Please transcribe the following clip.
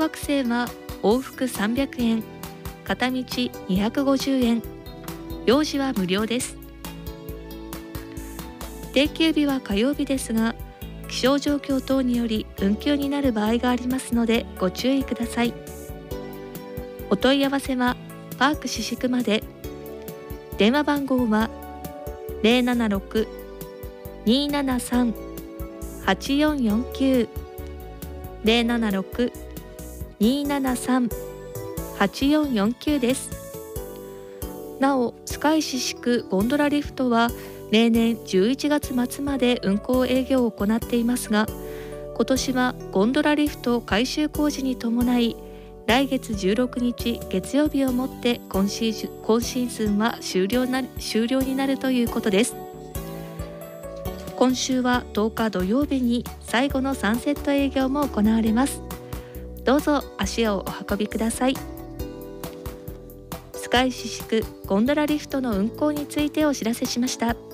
学生は往復300円、片道250円、幼児は無料です。定休日は火曜日ですが、気象状況等により運休になる場合がありますのでご注意ください。お問い合わせはパーク宍喰まで。電話番号は 076-273-8449 076-273-8449 です。なお、スカイ宍喰ゴンドラリフトは例年11月末まで運行営業を行っていますが、今年はゴンドラリフト改修工事に伴い、来月16日月曜日をもって今シーズンは終了になるということです。今週は10日土曜日に最後のサンセット営業も行われます。どうぞ足をお運びください。スカイ宍喰ゴンドラリフトの運行についてお知らせしました。